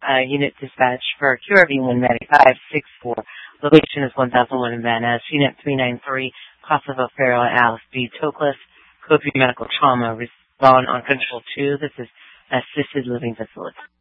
unit dispatch for QRV1 Medic 564. Location is 1001 in Van Ness. Unit 393, Kosovo Farrell, Alice B. Toklas, Code 3 Medical Trauma. Respond on Control 2. This is Assisted Living Facility.